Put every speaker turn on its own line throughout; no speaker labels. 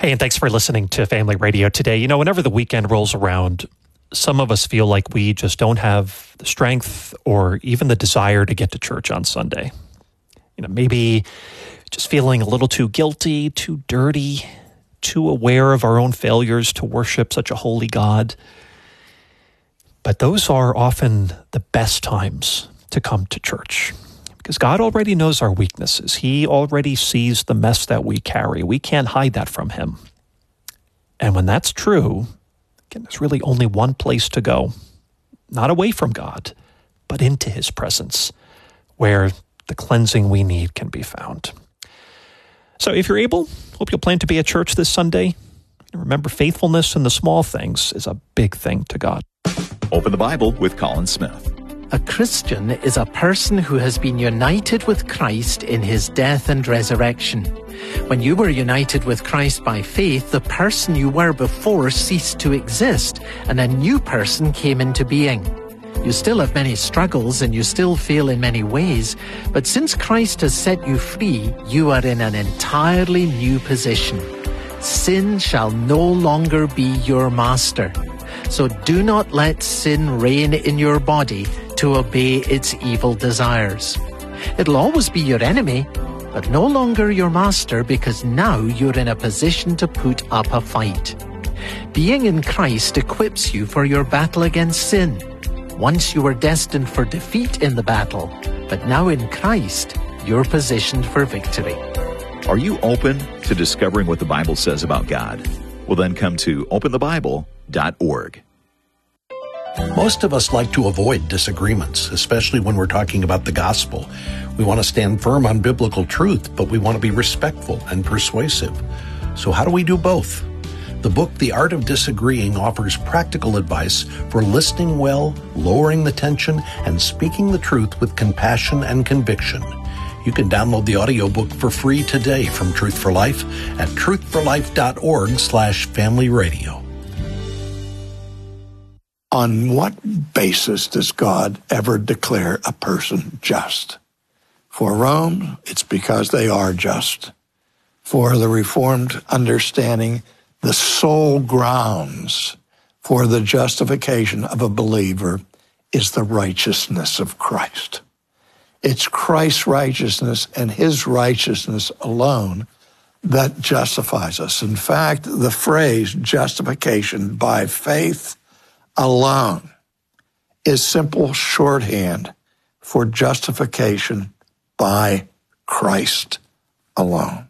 Hey, and thanks for listening to Family Radio today. You know, whenever the weekend rolls around, some of us feel like we just don't have the strength or even the desire to get to church on Sunday. You know, maybe just feeling a little too guilty, too dirty, too aware of our own failures to worship such a holy God. But those are often the best times to come to church because God already knows our weaknesses. He already sees the mess that we carry. We can't hide that from Him. And when that's true, again, there's really only one place to go, not away from God, but into His presence, where the cleansing we need can be found. So if you're able, hope you'll plan to be at church this Sunday. Remember, faithfulness in the small things is a big thing to God.
Open the Bible with Colin Smith.
A Christian is a person who has been united with Christ in His death and resurrection. When you were united with Christ by faith, the person you were before ceased to exist, and a new person came into being. You still have many struggles and you still fail in many ways, but since Christ has set you free, you are in an entirely new position. Sin shall no longer be your master. So do not let sin reign in your body to obey its evil desires. It'll always be your enemy, but no longer your master, because now you're in a position to put up a fight. Being in Christ equips you for your battle against sin. Once you were destined for defeat in the battle, but now in Christ, you're positioned for victory.
Are you open to discovering what the Bible says about God? Well, then come to openthebible.org.
Most of us like to avoid disagreements, especially when we're talking about the gospel. We want to stand firm on biblical truth, but we want to be respectful and persuasive. So how do we do both? The book, The Art of Disagreeing, offers practical advice for listening well, lowering the tension, and speaking the truth with compassion and conviction. You can download the audiobook for free today from Truth for Life at truthforlife.org/familyradio.
On what basis does God ever declare a person just? For Rome, it's because they are just. For the Reformed understanding, the sole grounds for the justification of a believer is the righteousness of Christ. It's Christ's righteousness and His righteousness alone that justifies us. In fact, the phrase justification by faith alone is simple shorthand for justification by Christ alone.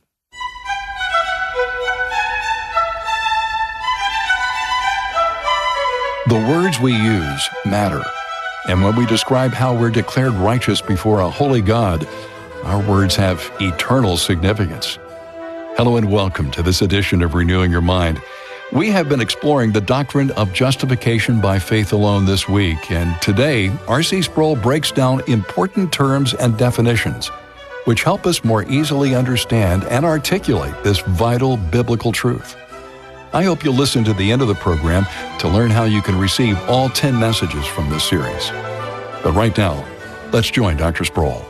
The words we use matter. And when we describe how we're declared righteous before a holy God, our words have eternal significance. Hello and welcome to this edition of Renewing Your Mind. We have been exploring the doctrine of justification by faith alone this week, and today, R.C. Sproul breaks down important terms and definitions, which help us more easily understand and articulate this vital biblical truth. I hope you'll listen to the end of the program to learn how you can receive all 10 messages from this series. But right now, let's join Dr. Sproul.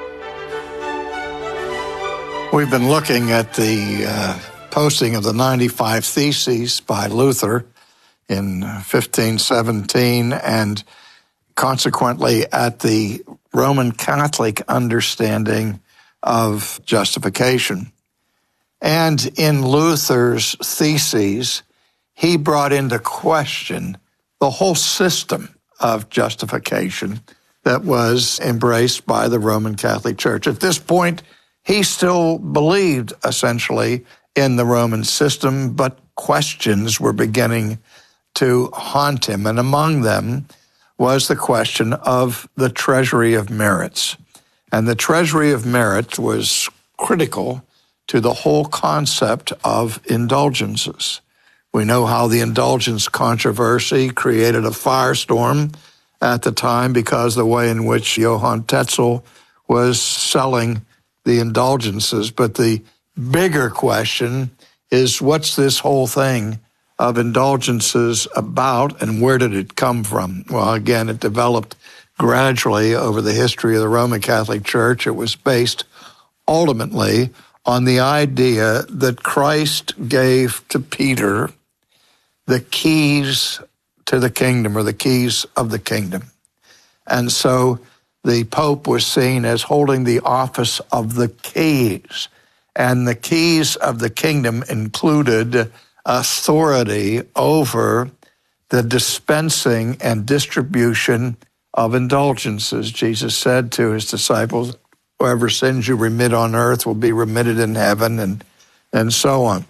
We've been looking at the posting of the 95 Theses by Luther in 1517, and consequently at the Roman Catholic understanding of justification. And in Luther's theses, he brought into question the whole system of justification that was embraced by the Roman Catholic Church. At this point, he still believed essentially in the Roman system, but questions were beginning to haunt him. And among them was the question of the treasury of merits. And the treasury of merit was critical to the whole concept of indulgences. We know how the indulgence controversy created a firestorm at the time because the way in which Johann Tetzel was selling the indulgences. But the bigger question is, what's this whole thing of indulgences about, and where did it come from? Well, again, it developed gradually over the history of the Roman Catholic Church. It was based ultimately on the idea that Christ gave to Peter the keys to the kingdom, or the keys of the kingdom. And so the Pope was seen as holding the office of the keys. And the keys of the kingdom included authority over the dispensing and distribution of indulgences. Jesus said to his disciples, whoever sins you remit on earth will be remitted in heaven, and so on.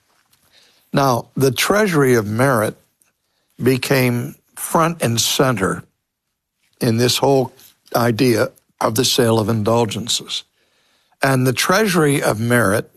Now, the treasury of merit became front and center in this whole idea of the sale of indulgences. And the treasury of merit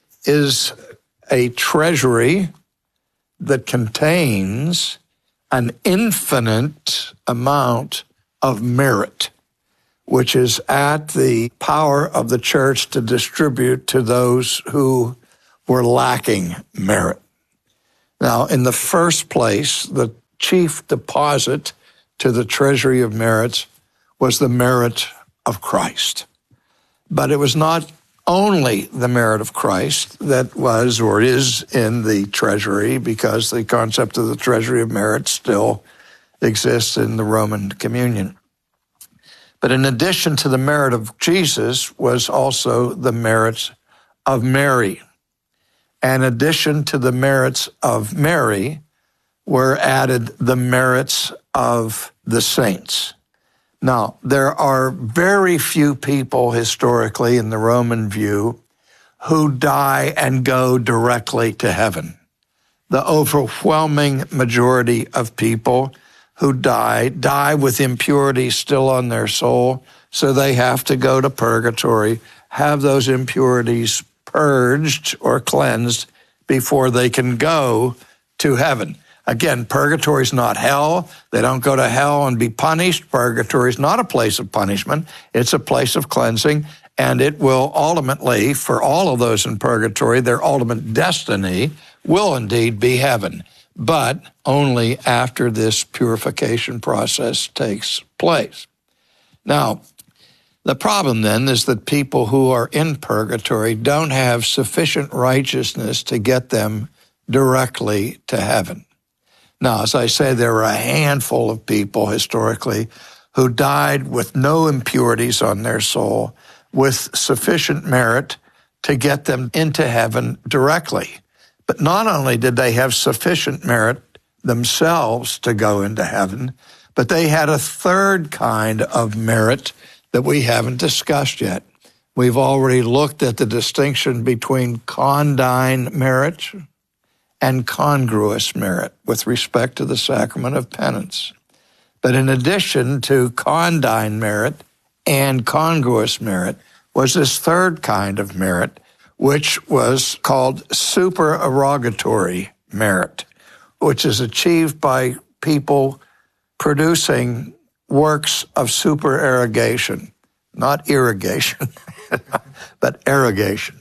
is a treasury that contains an infinite amount of merit, which is at the power of the church to distribute to those who were lacking merit. Now, in the first place, the chief deposit to the treasury of merits was the merit of Christ. But it was not only the merit of Christ that was or is in the treasury, because the concept of the treasury of merit still exists in the Roman communion. But in addition to the merit of Jesus was also the merits of Mary. And in addition to the merits of Mary were added the merits of the saints. Now, there are very few people historically in the Roman view who die and go directly to heaven. The overwhelming majority of people who die with impurities still on their soul, so they have to go to purgatory, have those impurities purged or cleansed before they can go to heaven. Again, purgatory is not hell. They don't go to hell and be punished. Purgatory is not a place of punishment. It's a place of cleansing, and it will ultimately, for all of those in purgatory, their ultimate destiny will indeed be heaven, but only after this purification process takes place. Now, the problem then is that people who are in purgatory don't have sufficient righteousness to get them directly to heaven. Now, as I say, there are a handful of people historically who died with no impurities on their soul, with sufficient merit to get them into heaven directly. But not only did they have sufficient merit themselves to go into heaven, but they had a third kind of merit that we haven't discussed yet. We've already looked at the distinction between condign merit and congruous merit with respect to the sacrament of penance. But in addition to condign merit and congruous merit was this third kind of merit, which was called supererogatory merit, which is achieved by people producing works of supererogation, not irrigation, but erogation.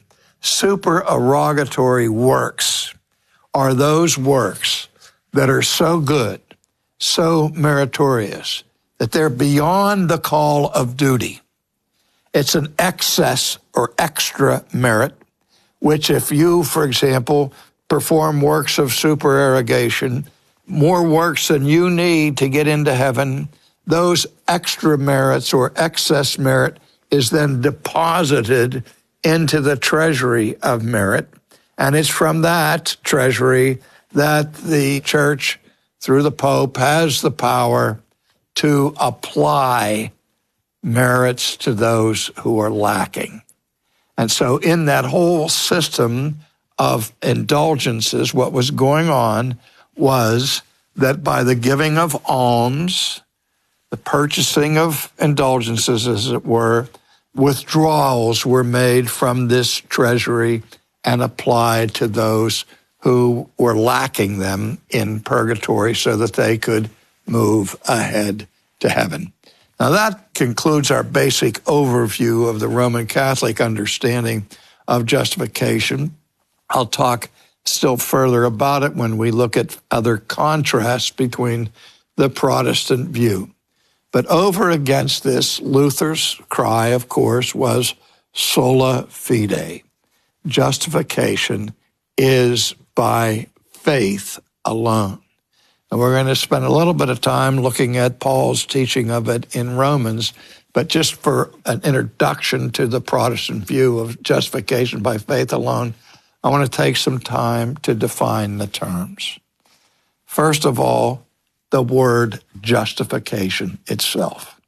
Supererogatory works are those works that are so good, so meritorious, that they're beyond the call of duty. It's an excess or extra merit, which if you, for example, perform works of supererogation, more works than you need to get into heaven, those extra merits or excess merit is then deposited into the treasury of merit. And it's from that treasury that the church, through the Pope, has the power to apply merits to those who are lacking. And so in that whole system of indulgences, what was going on was that by the giving of alms, the purchasing of indulgences, as it were, withdrawals were made from this treasury and applied to those who were lacking them in purgatory so that they could move ahead to heaven. Now that concludes our basic overview of the Roman Catholic understanding of justification. I'll talk still further about it when we look at other contrasts between the Protestant view. But over against this, Luther's cry, of course, was sola fide. justification is by faith alone. And we're going to spend a little bit of time looking at Paul's teaching of it in Romans, but just for an introduction to the Protestant view of justification by faith alone, I want to take some time to define the terms. First of all, the word justification itself.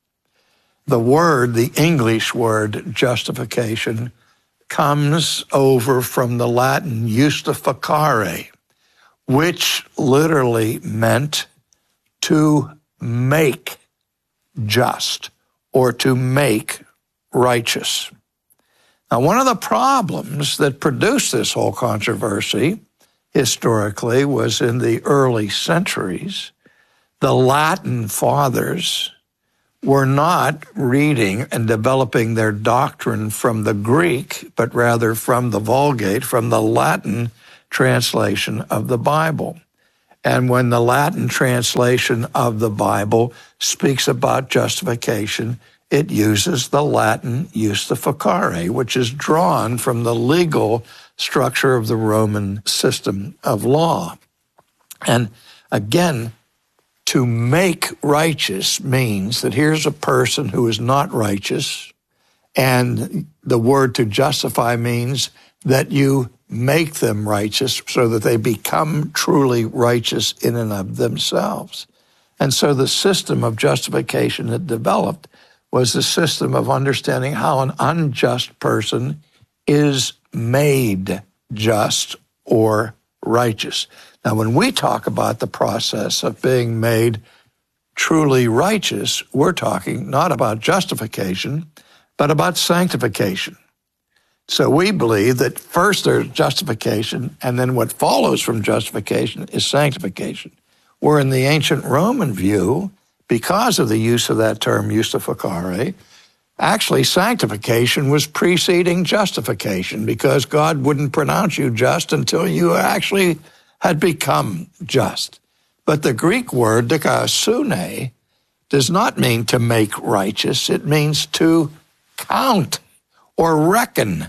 The English word justification, comes over from the Latin justificare, which literally meant to make just or to make righteous. Now, one of the problems that produced this whole controversy historically was in the early centuries, the Latin fathers were not reading and developing their doctrine from the Greek, but rather from the Vulgate, from the Latin translation of the Bible. And when the Latin translation of the Bible speaks about justification, it uses the Latin justificare, which is drawn from the legal structure of the Roman system of law. And again, to make righteous means that here's a person who is not righteous, and the word to justify means that you make them righteous so that they become truly righteous in and of themselves. And so the system of justification that developed was the system of understanding how an unjust person is made just or righteous. Now, when we talk about the process of being made truly righteous, we're talking not about justification, but about sanctification. So we believe that first there's justification, and then what follows from justification is sanctification. Where in the ancient Roman view, because of the use of that term justificare, actually sanctification was preceding justification, because God wouldn't pronounce you just until you actually had become just. But the Greek word dikaiosune does not mean to make righteous. It means to count or reckon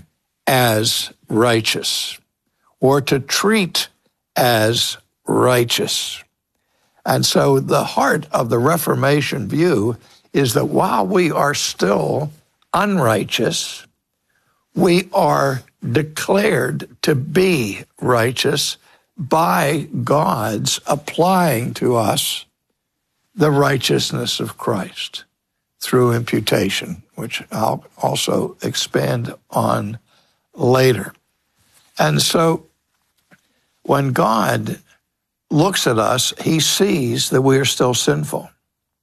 as righteous, or to treat as righteous. And so the heart of the Reformation view is that while we are still unrighteous, we are declared to be righteous by God's applying to us the righteousness of Christ through imputation, which I'll also expand on later. And so when God looks at us, he sees that we are still sinful.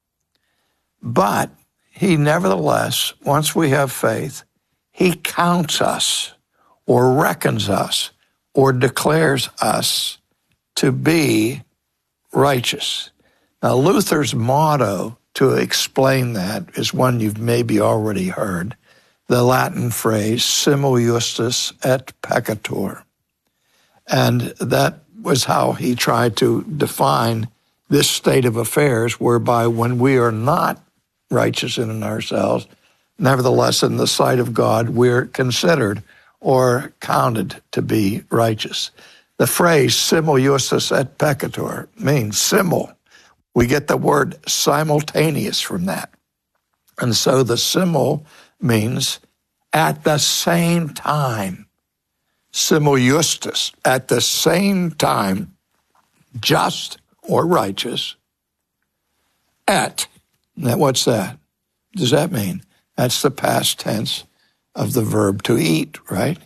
But he nevertheless, once we have faith, he counts us or reckons us or declares us to be righteous. Now, Luther's motto to explain that is one you've maybe already heard, the Latin phrase, simul justus et peccator. And that was how he tried to define this state of affairs, whereby when we are not righteous in ourselves, nevertheless, in the sight of God, we're considered or counted to be righteous. The phrase simul justus et peccator means simul. We get the word simultaneous from that. And so the simul means at the same time. Simul justus, at the same time, just or righteous, et. Now, what's that? What does that mean? That's the past tense of the verb to eat, right?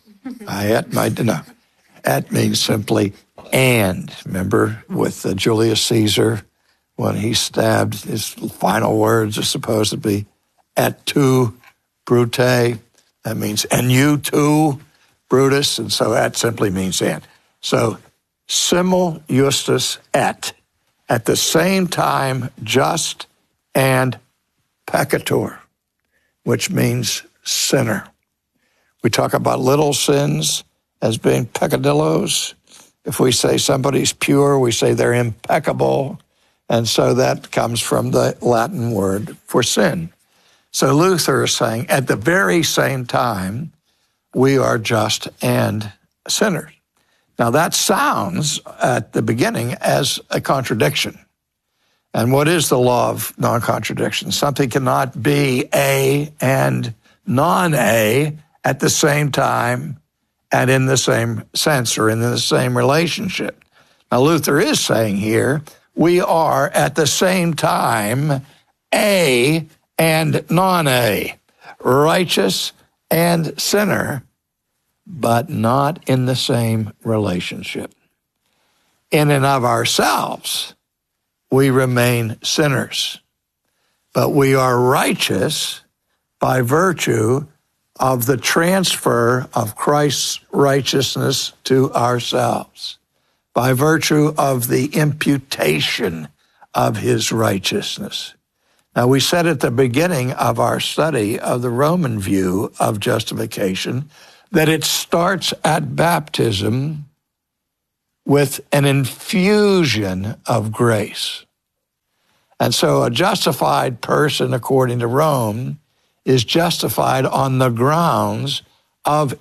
Et means simply and. Remember with Julius Caesar, when he stabbed, his final words are supposed to be et tu, Brute. That means and you too, Brutus, and so et simply means and. So simul justus et, at the same time, just and peccator, which means sinner. We talk about little sins as being peccadillos. If we say somebody's pure, we say they're impeccable. And so that comes from the Latin word for sin. So Luther is saying at the very same time, we are just and sinners. Now that sounds at the beginning as a contradiction. And what is the law of non-contradiction? Something cannot be A and non-A at the same time and in the same sense or in the same relationship. Now Luther is saying here, we are at the same time A and non-A, righteous and sinner, but not in the same relationship. In and of ourselves, we remain sinners, but we are righteous by virtue of the transfer of Christ's righteousness to ourselves, by virtue of the imputation of his righteousness. Now, we said at the beginning of our study of the Roman view of justification that it starts at baptism with an infusion of grace. And so a justified person, according to Rome, is justified on the grounds of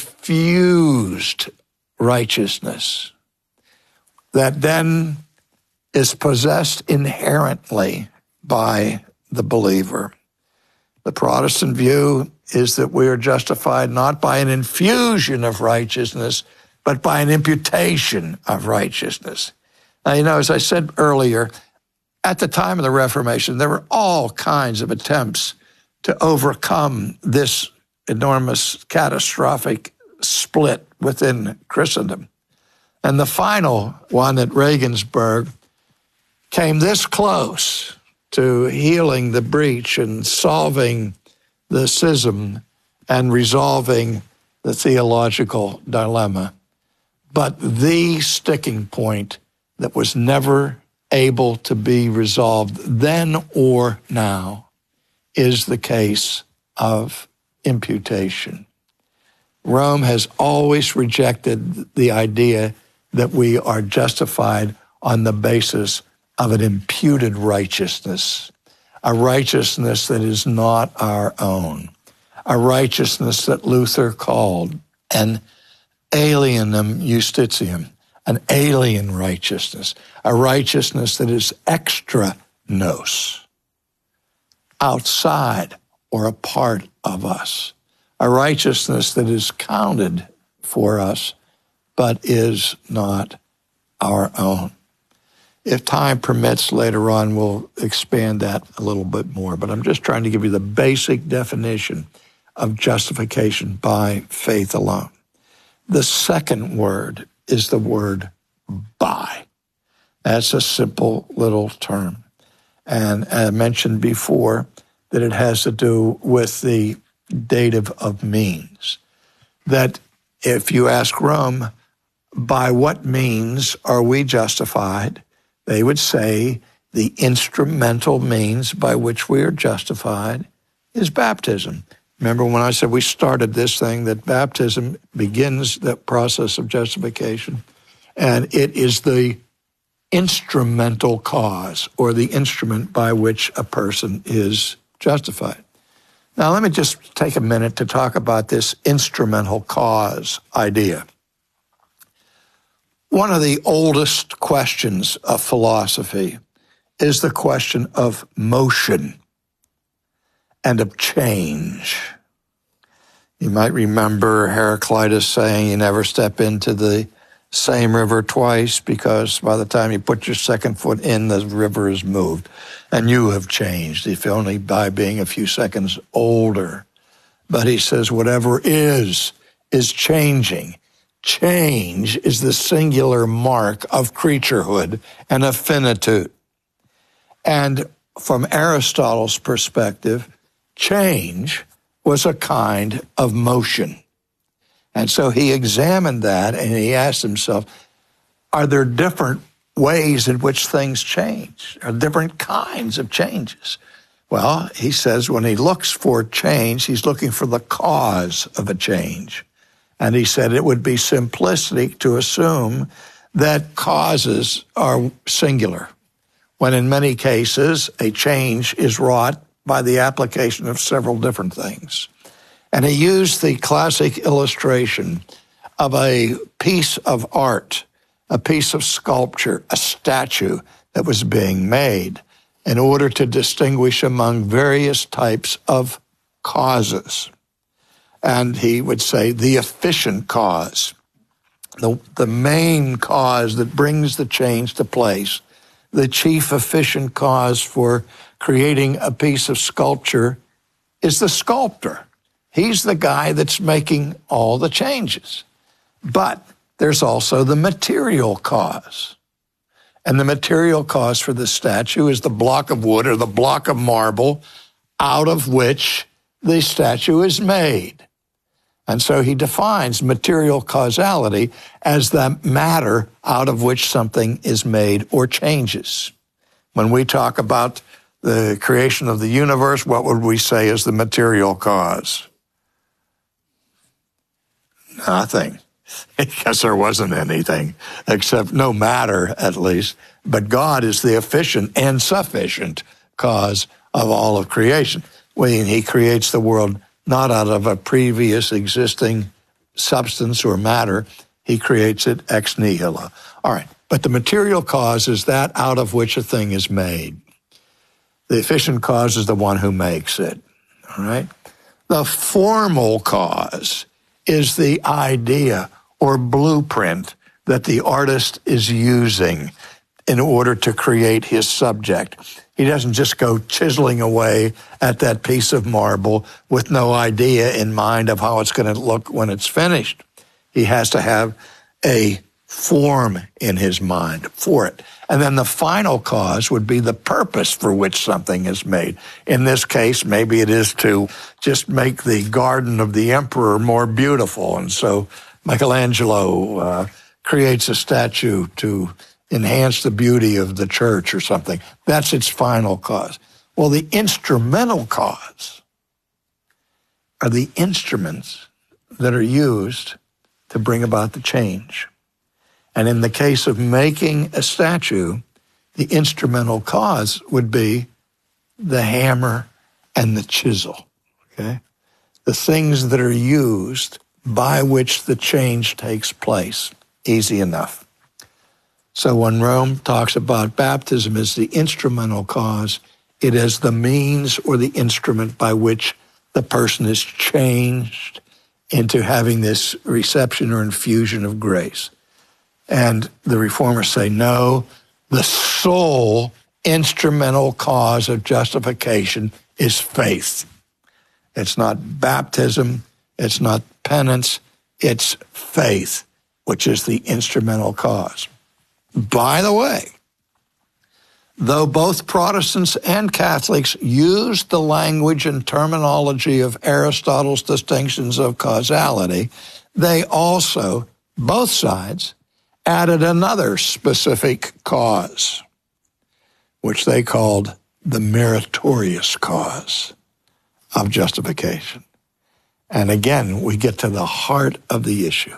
infused righteousness that then is possessed inherently by the believer. The Protestant view is that we are justified not by an infusion of righteousness, but by an imputation of righteousness. Now, as I said earlier, at the time of the Reformation, there were all kinds of attempts to overcome this enormous catastrophic split within Christendom. And the final one at Regensburg came this close to healing the breach and solving the schism and resolving the theological dilemma. But the sticking point that was never able to be resolved then or now is the case of imputation. Rome has always rejected the idea that we are justified on the basis of an imputed righteousness, a righteousness that is not our own, a righteousness that Luther called an alienum justitium, an alien righteousness, a righteousness that is extra nos, outside or a part of us, a righteousness that is counted for us but is not our own. If time permits, later on we'll expand that a little bit more, but I'm just trying to give you the basic definition of justification by faith alone. The second word is the word by. That's a simple little term. And I mentioned before that it has to do with the dative of means. That if you ask Rome, by what means are we justified? They would say the instrumental means by which we are justified is baptism. Remember when I said we started this thing, that baptism begins the process of justification, and it is the instrumental cause or the instrument by which a person is justified. Now, let me just take a minute to talk about this instrumental cause idea. One of the oldest questions of philosophy is the question of motion and of change. You might remember Heraclitus saying you never step into the same river twice because by the time you put your second foot in, the river has moved and you have changed, if only by being a few seconds older. But he says whatever is changing. Change is the singular mark of creaturehood and of finitude. And from Aristotle's perspective, change was a kind of motion. And so he examined that and he asked himself, are there different ways in which things change? Are different kinds of changes? Well, he says when he looks for change, he's looking for the cause of a change. And he said it would be simplistic to assume that causes are singular, when in many cases a change is wrought by the application of several different things. And he used the classic illustration of a piece of art, a piece of sculpture, a statue that was being made in order to distinguish among various types of causes. And he would say the efficient cause, the main cause that brings the change to place, the chief efficient cause for creating a piece of sculpture is the sculptor. He's the guy that's making all the changes. But there's also the material cause. And the material cause for the statue is the block of wood or the block of marble out of which the statue is made. And so he defines material causality as the matter out of which something is made or changes. When we talk about the creation of the universe, what would we say is the material cause? Nothing, because there wasn't anything except no matter, at least. But God is the efficient and sufficient cause of all of creation. When he creates the world not out of a previous existing substance or matter, he creates it ex nihilo. All right, but the material cause is that out of which a thing is made. The efficient cause is the one who makes it, all right? The formal cause is the idea or blueprint that the artist is using in order to create his subject. He doesn't just go chiseling away at that piece of marble with no idea in mind of how it's going to look when it's finished. He has to have a form in his mind for it. And then the final cause would be the purpose for which something is made. In this case, maybe it is to just make the garden of the emperor more beautiful. And so Michelangelo creates a statue to enhance the beauty of the church or something. That's its final cause. Well, the instrumental cause are the instruments that are used to bring about the change. And in the case of making a statue, the instrumental cause would be the hammer and the chisel, okay? The things that are used by which the change takes place. Easy enough. So when Rome talks about baptism as the instrumental cause, it is the means or the instrument by which the person is changed into having this reception or infusion of grace. And the reformers say, no, the sole instrumental cause of justification is faith. It's not baptism, it's not penance, it's faith, which is the instrumental cause. By the way, though both Protestants and Catholics used the language and terminology of Aristotle's distinctions of causality, they also, both sides, added another specific cause, which they called the meritorious cause of justification. And again, we get to the heart of the issue.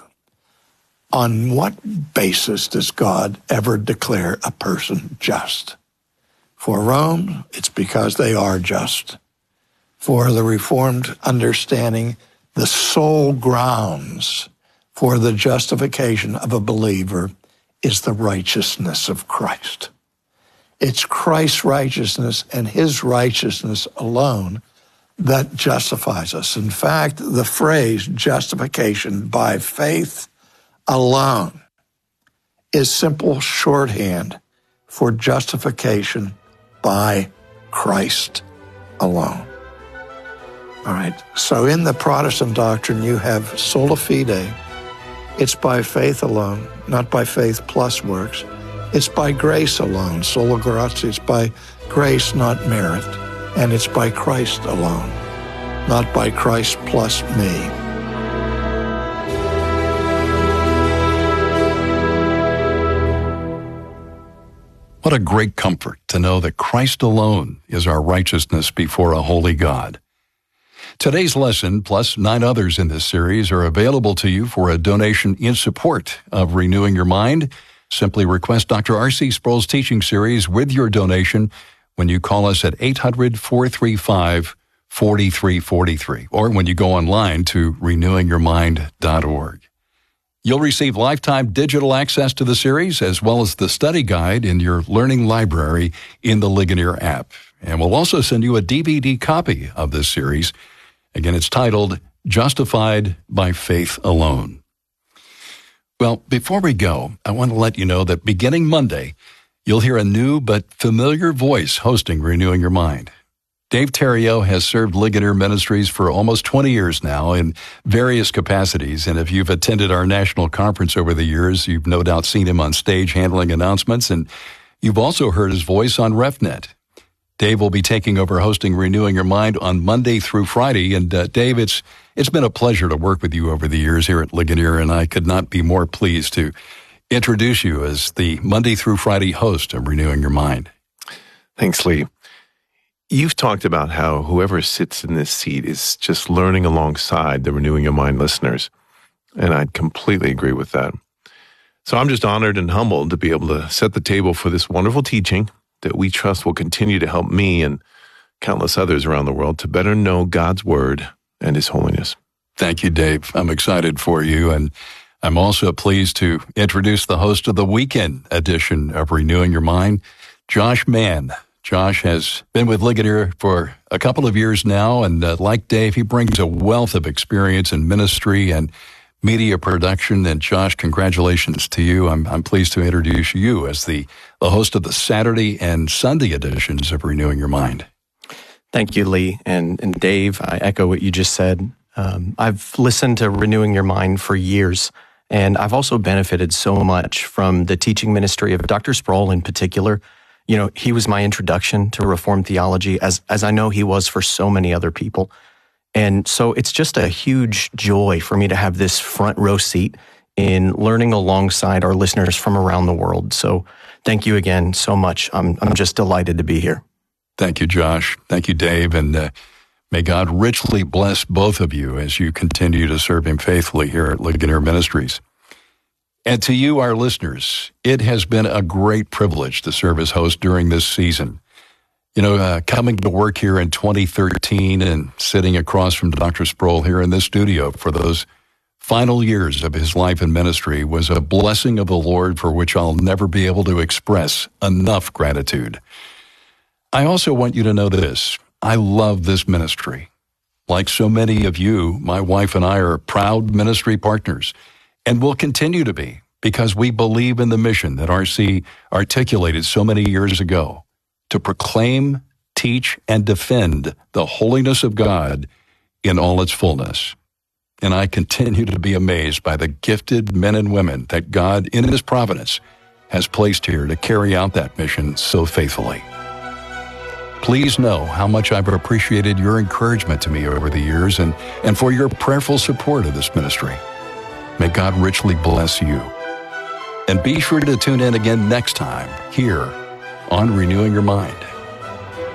On what basis does God ever declare a person just? For Rome, it's because they are just. For the Reformed understanding, the sole grounds for the justification of a believer is the righteousness of Christ. It's Christ's righteousness and his righteousness alone that justifies us. In fact, the phrase justification by faith alone is simple shorthand for justification by Christ alone. All right, so in the Protestant doctrine, you have sola fide. It's by faith alone, not by faith plus works. It's by grace alone, sola gratia. It's by grace, not merit. And it's by Christ alone, not by Christ plus me.
What a great comfort to know that Christ alone is our righteousness before a holy God. Today's lesson, plus 9 others in this series, are available to you for a donation in support of Renewing Your Mind. Simply request Dr. R.C. Sproul's teaching series with your donation when you call us at 800-435-4830. 4343, or when you go online to renewingyourmind.org. You'll receive lifetime digital access to the series as well as the study guide in your learning library in the Ligonier app. And we'll also send you a DVD copy of this series. Again, it's titled Justified by Faith Alone. Well, before we go, I want to let you know that beginning Monday, you'll hear a new but familiar voice hosting Renewing Your Mind. Dave Theriot has served Ligonier Ministries for almost 20 years now in various capacities, and if you've attended our national conference over the years, you've no doubt seen him on stage handling announcements, and you've also heard his voice on RefNet. Dave will be taking over hosting Renewing Your Mind on Monday through Friday, and Dave, it's been a pleasure to work with you over the years here at Ligonier, and I could not be more pleased to introduce you as the Monday through Friday host of Renewing Your Mind.
Thanks, Lee. You've talked about how whoever sits in this seat is just learning alongside the Renewing Your Mind listeners, and I completely agree with that. So I'm just honored and humbled to be able to set the table for this wonderful teaching that we trust will continue to help me and countless others around the world to better know God's Word and His holiness.
Thank you, Dave. I'm excited for you, and I'm also pleased to introduce the host of the weekend edition of Renewing Your Mind, Josh Mann. Josh has been with Ligonier for a couple of years now, and like Dave, he brings a wealth of experience in ministry and media production. And Josh, congratulations to you. I'm pleased to introduce you as the host of the Saturday and Sunday editions of Renewing Your Mind.
Thank you, Lee. And Dave, I echo what you just said. I've listened to Renewing Your Mind for years, and I've also benefited so much from the teaching ministry of Dr. Sproul in particular. You know, he was my introduction to Reformed theology, as I know he was for so many other people. And so it's just a huge joy for me to have this front row seat in learning alongside our listeners from around the world. So thank you again so much. I'm just delighted to be here.
Thank you, Josh. Thank you, Dave. And may God richly bless both of you as you continue to serve Him faithfully here at Ligonier Ministries. And to you, our listeners, it has been a great privilege to serve as host during this season. You know, coming to work here in 2013 and sitting across from Dr. Sproul here in this studio for those final years of his life and ministry was a blessing of the Lord for which I'll never be able to express enough gratitude. I also want you to know this. I love this ministry. Like so many of you, my wife and I are proud ministry partners, and will continue to be, because we believe in the mission that RC articulated so many years ago, to proclaim, teach, and defend the holiness of God in all its fullness. And I continue to be amazed by the gifted men and women that God, in His providence, has placed here to carry out that mission so faithfully. Please know how much I've appreciated your encouragement to me over the years and for your prayerful support of this ministry. May God richly bless you. And be sure to tune in again next time here on Renewing Your Mind.